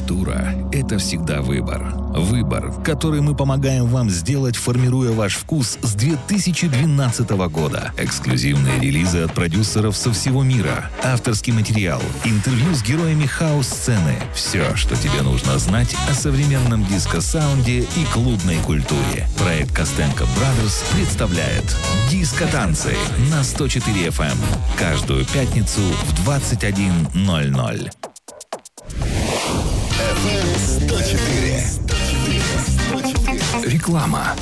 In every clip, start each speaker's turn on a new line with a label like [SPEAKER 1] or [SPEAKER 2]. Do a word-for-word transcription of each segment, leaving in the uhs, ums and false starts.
[SPEAKER 1] Культура – это всегда выбор. Выбор, который мы помогаем вам сделать, формируя ваш вкус с две тысячи двенадцатого года. Эксклюзивные релизы от продюсеров со всего мира, авторский материал, интервью с героями хаус-сцены. Все, что тебе нужно знать о современном диско-саунде и клубной культуре. Проект Костенко Brothers представляет «Диско-танцы» на сто четыре эф эм. Каждую пятницу в двадцать один ноль ноль.
[SPEAKER 2] сто четыре.
[SPEAKER 1] Реклама.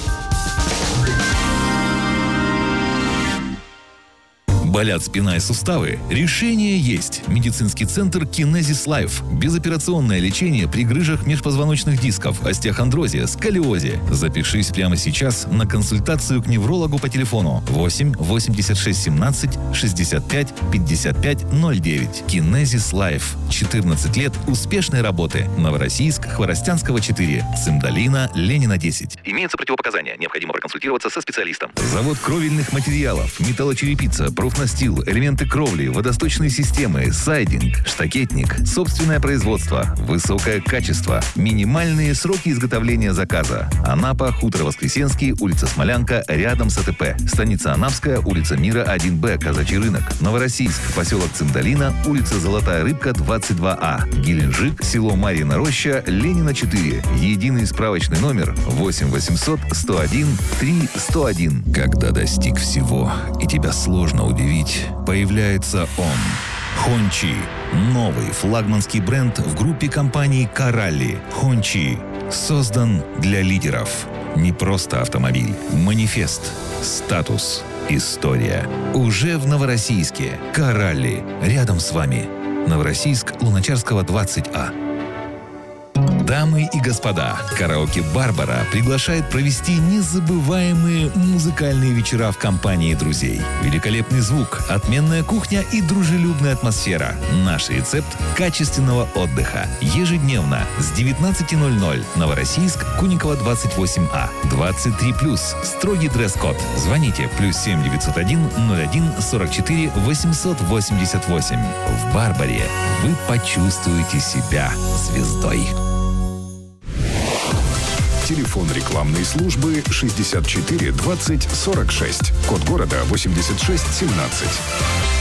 [SPEAKER 1] Болят спина и суставы? Решение есть. Медицинский центр Kinesis Life. Безоперационное лечение при грыжах межпозвоночных дисков, остеохондрозе, сколиозе. Запишись прямо сейчас на консультацию к неврологу по телефону восемь восемьдесят шесть семнадцать шестьдесят пять пятьдесят пять ноль девять. Kinesis Life. четырнадцать лет успешной работы. Новороссийск, Хворостянского четыре, Цимдалина, Ленина десять. Имеются противопоказания. Необходимо проконсультироваться со специалистом. Завод кровельных материалов, металлочерепица, профнастил, элементы кровли, водосточные системы, сайдинг, штакетник, собственное производство, высокое качество, минимальные сроки изготовления заказа. Анапа, Хутор-Воскресенский, улица Смолянка, рядом с АТП. Станица Анапская, улица Мира один Б, Казачий рынок. Новороссийск, поселок Цимдалина, улица Золотая Рыбка, двадцать два А. Геленджик, село Марьина Роща, Ленина четыре. Единый справочный номер восемь восемьсот сто один три сто один. Когда достиг всего и тебя сложно удивить, появляется он. Хончи. Новый флагманский бренд в группе компаний Коралли. Хончи. Создан для лидеров. Не просто автомобиль. Манифест. Статус. История. Уже в Новороссийске. Коралли. Рядом с вами. Новороссийск, Луначарского, двадцать А. Дамы и господа, караоке «Барбара» приглашает провести незабываемые музыкальные вечера в компании друзей. Великолепный звук, отменная кухня и дружелюбная атмосфера. Наш рецепт качественного отдыха. Ежедневно с девятнадцати ноль ноль. Новороссийск, Куникова, двадцать восемь А. двадцать три плюс. Строгий дресс-код. Звоните плюс семь девятьсот один ноль один сорок четыре восемьсот восемьдесят восемь. В «Барбаре» вы почувствуете себя звездой.
[SPEAKER 2] Телефон рекламной службы шестьдесят четыре двадцать сорок шесть. Код города восемьдесят шесть семнадцать.